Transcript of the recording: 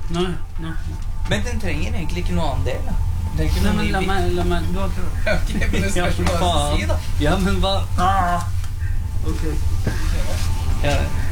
Nei. Men den trenger egentlig ikke noe annen del, da. Det er ikke Nei, noe men la meg, du har prøvd. Ok, men det skal ikke bare si, da. Ja, men hva? Ok. Ja,